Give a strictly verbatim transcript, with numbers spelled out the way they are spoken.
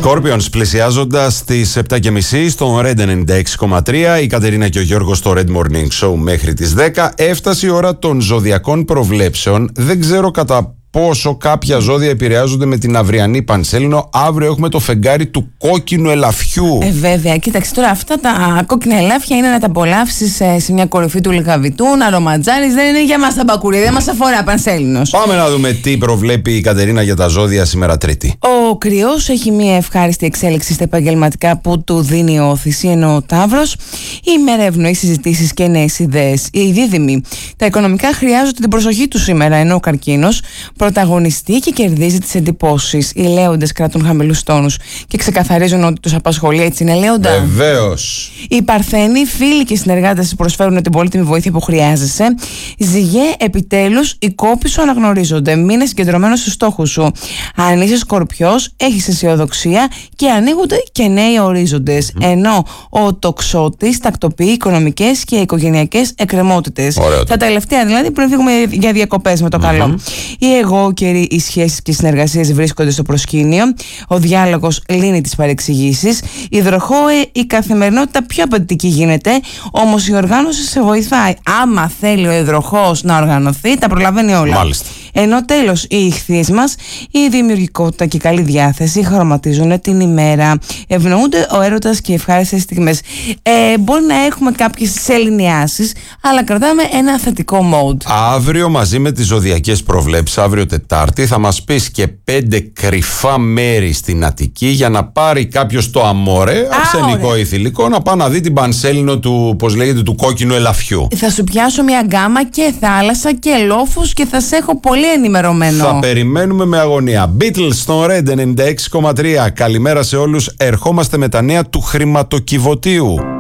Scorpions πλησιάζοντας τις επτά και μισή στον Red ενενήντα έξι κόμμα τρία. Η Κατερίνα και ο Γιώργος στο Red Morning Show μέχρι τις δέκα. Έφτασε η ώρα των ζωδιακών προβλέψεων. Δεν ξέρω κατά πόσο κάποια ζώδια επηρεάζονται με την αυριανή Πανσέλινο. Αύριο έχουμε το φεγγάρι του κόκκινου ελαφιού. Ε, βέβαια. Κοίταξε τώρα, αυτά τα κόκκινα ελάφια είναι να τα απολαύσει σε, σε μια κορυφή του λιχαβητού, να ρομαντζάρεις. Δεν είναι για μας τα μπακούρια, δεν μας αφορά Πανσέλινος. Πάμε να δούμε τι προβλέπει η Κατερίνα για τα ζώδια σήμερα Τρίτη. Ο Κρυός έχει μια ευχάριστη εξέλιξη στα επαγγελματικά που του δίνει όθηση, ενώ ο Ταύρος η ημέρα ευνοεί συζητήσεις και νέες ιδέες. Οι Δίδυμοι, τα οικονομικά χρειάζονται την προσοχή του σήμερα, ενώ ο Καρκίνος πρωταγωνιστεί και κερδίζει τις εντυπώσεις. Οι Λέοντες κρατούν χαμηλούς τόνους και ξεκαθαρίζουν ότι τους απασχολεί, έτσι είναι, Λέοντα? Βεβαίως. Οι Παρθένοι, φίλοι και συνεργάτες προσφέρουν την πολύτιμη βοήθεια που χρειάζεσαι. Ζυγέ, επιτέλους οι κόποι σου αναγνωρίζονται. Μείνε συγκεντρωμένος στους στόχους σου. Αν είσαι Σκορπιός, έχεις αισιοδοξία και ανοίγονται και νέοι ορίζοντες. Mm. Ενώ ο Τοξότης τακτοποιεί οικονομικές και οικογενειακές εκκρεμότητες. Τα τελευταία δηλαδή πριν φύγουμε για διακοπές με το mm-hmm. καλό. Οι εγώ καιροί, οι σχέσεις και οι συνεργασίες βρίσκονται στο προσκήνιο. Ο διάλογος λύνει τις παρεξηγήσεις. Η Υδροχόε, η καθημερινότητα πιο απαιτητική γίνεται. Όμως η οργάνωση σε βοηθάει. Άμα θέλει ο υδροχόος να οργανωθεί, τα προλαβαίνει όλα. Μάλιστα. Ενώ τέλος, οι ιχθύες μας, η δημιουργικότητα και η καλή διάθεση χρωματίζουν την ημέρα. Ευνοούνται ο έρωτας και οι ευχάριστες στιγμές. Ε, μπορεί να έχουμε κάποιες σεληνιάσεις, αλλά κρατάμε ένα θετικό mode. Αύριο, μαζί με τις ζωδιακές προβλέψεις, αύριο Τετάρτη, θα μας πεις και πέντε κρυφά μέρη στην Αττική για να πάρει κάποιος το αμόρε, αρσενικό ή θηλυκό, να πάει να δει την Πανσέλινο του, πώς λέγεται, του κόκκινου ελαφιού. Θα σου πιάσω μια γκάμα και θάλασσα και λόφους και θα σε έχω πολύ ενημερωμένο. Θα περιμένουμε με αγωνία. Beatles στον Red ενενήντα έξι κόμμα τρία. Καλημέρα σε όλους. Ερχόμαστε με τα νέα του χρηματοκιβωτίου.